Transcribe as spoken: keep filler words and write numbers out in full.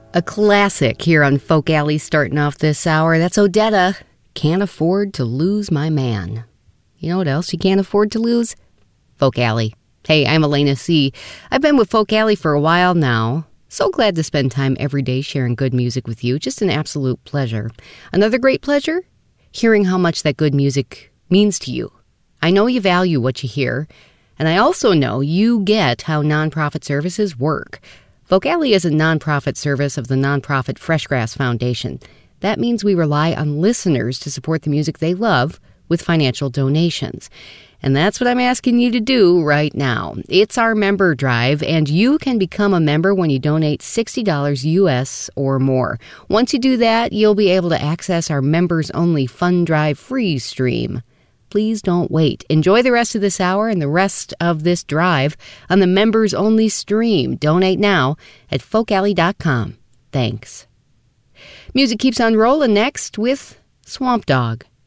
A classic here on Folk Alley starting off this hour. That's Odetta. Can't afford to lose my man. You know what else you can't afford to lose? Folk Alley. Hey, I'm Elena C. I've been with Folk Alley for a while now. So glad to spend time every day sharing good music with you. Just an absolute pleasure. Another great pleasure? Hearing how much that good music means to you. I know you value what you hear, and I also know you get how nonprofit services work. Folk Alley is a nonprofit service of the nonprofit Freshgrass Foundation. That means we rely on listeners to support the music they love with financial donations. And that's what I'm asking you to do right now. It's our member drive, and you can become a member when you donate sixty dollars U S or more. Once you do that, you'll be able to access our members-only Fund Drive free stream. Please don't wait. Enjoy the rest of this hour and the rest of this drive on the members-only stream. Donate now at folk alley dot com. Thanks. Music keeps on rolling next with Swamp Dogg.